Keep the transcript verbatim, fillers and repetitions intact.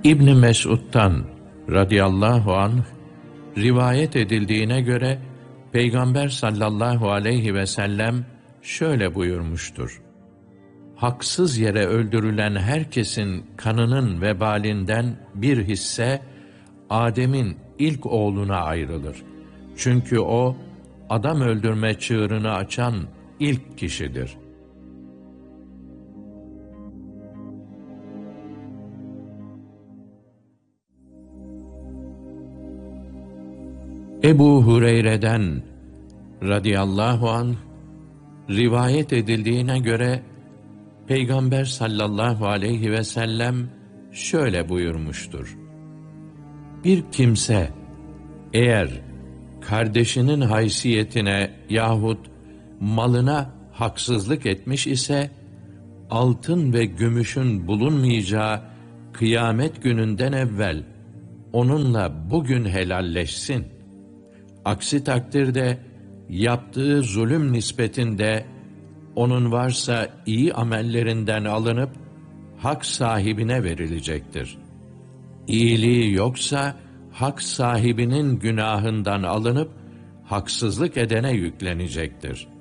İbn Mes'ud'dan radıyallahu anh rivayet edildiğine göre Peygamber sallallahu aleyhi ve sellem şöyle buyurmuştur: haksız yere öldürülen herkesin kanının vebalinden bir hisse Adem'in ilk oğluna ayrılır. Çünkü o adam öldürme çığırını açan ilk kişidir. Ebu Hureyre'den radıyallahu anh rivayet edildiğine göre Peygamber sallallahu aleyhi ve sellem şöyle buyurmuştur: bir kimse eğer kardeşinin haysiyetine yahut malına haksızlık etmiş ise, altın ve gümüşün bulunmayacağı kıyamet gününden evvel onunla bugün helalleşsin. Aksi takdirde yaptığı zulüm nispetinde onun varsa iyi amellerinden alınıp hak sahibine verilecektir. İyiliği yoksa hak sahibinin günahından alınıp haksızlık edene yüklenecektir.